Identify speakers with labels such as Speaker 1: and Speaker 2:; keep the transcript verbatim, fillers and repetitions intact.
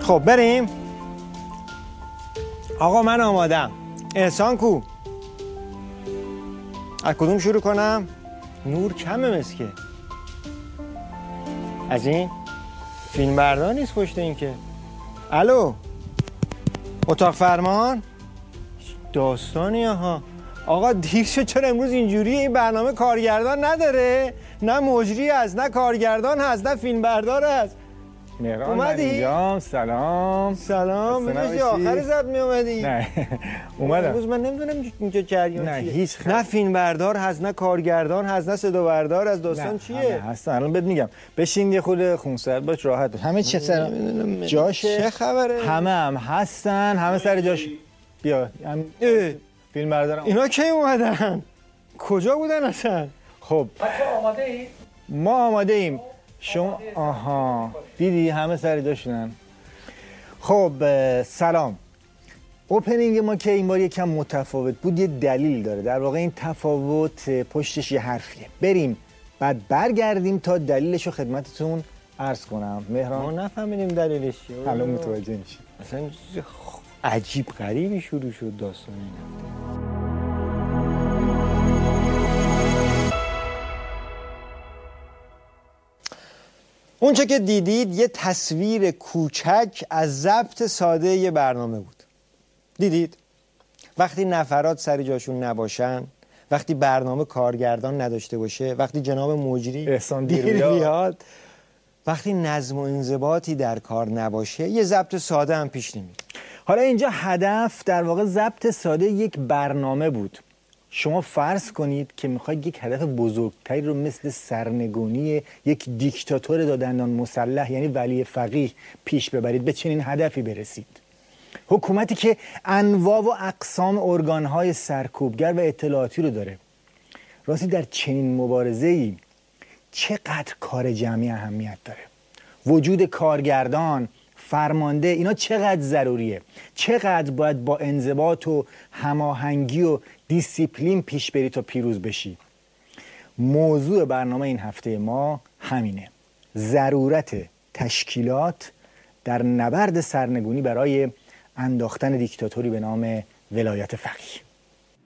Speaker 1: خب بریم. آقا من آمادم. احسان کو؟ از کدوم شروع کنم؟ نور کمه مسکه. از این فیلم بردار نیست پشت این که. الو اتاق فرمان داستانی ها. آقا دیر شد، چرا امروز اینجوریه؟ این برنامه کارگردان نداره؟ نه مجری هست، نه کارگردان هست، نه فیلم بردار هست.
Speaker 2: مهران من اینجام. سلام
Speaker 1: سلام. میگه آخر زد می اومدی؟
Speaker 2: نه اومدم.
Speaker 1: امروز من نمیدونم اینجا جریان
Speaker 2: نه
Speaker 1: چیه.
Speaker 2: هیچ خب.
Speaker 1: نه فیلم بردار هست، نه کارگردان هست، نه صدا بردار از داستان
Speaker 2: نه.
Speaker 1: چیه؟
Speaker 2: همه هستن. الان بهت میگم بشین یه خورده خونسرد باش، راحت باش. همه چی سر جاشه.
Speaker 1: چه خبره؟
Speaker 2: همه هم هستن، همه سر جاش. بیا هم فیلم بردارم.
Speaker 1: اینا کی اومدن؟ کجا بودن اصلا؟
Speaker 2: خب
Speaker 3: بچه آماده اید؟
Speaker 2: ما آماده ایم. شما آها دیدی همه سر جاشونن. خب سلام. اوپنینگ ما که این بار یکم متفاوت بود یه دلیل داره. در واقع این تفاوت پشتش یه حرفیه. بریم بعد برگردیم تا دلیلشو خدمتتون عرض کنم. مهران
Speaker 1: ما نفهمیدیم دلیلش چیه.
Speaker 2: الان متوجه میشی.
Speaker 1: اصلا عجیب غریبی شروع شد داستان این هفته. اونچه که دیدید یه تصویر کوچک از ضبط ساده یه برنامه بود. دیدید؟ وقتی نفرات سر جاشون نباشن، وقتی برنامه کارگردان نداشته باشه، وقتی جناب مجری
Speaker 2: احسان
Speaker 1: دیر
Speaker 2: دیرویاد
Speaker 1: بیاد، وقتی نظم و انضباطی در کار نباشه، یه ضبط ساده هم پیش نمیاد.
Speaker 2: حالا اینجا هدف در واقع ضبط ساده یک برنامه بود. شما فرض کنید که میخواید یک هدف بزرگتری رو مثل سرنگونی یک دیکتاتور دادندان مسلح یعنی ولی فقیه پیش ببرید، به چنین هدفی برسید. حکومتی که انواع و اقسام ارگانهای سرکوبگر و اطلاعاتی رو داره. راستی در چنین مبارزه‌ای چقدر کار جمعی اهمیت داره؟ وجود کارگردان، فرمانده، اینا چقدر ضروریه؟ چقدر باید با انضباط و هماهنگی و دیسیپلین پیش بری تا پیروز بشی؟ موضوع برنامه این هفته ما همینه. ضرورت تشکیلات در نبرد سرنگونی برای انداختن دیکتاتوری به نام ولایت فقیه.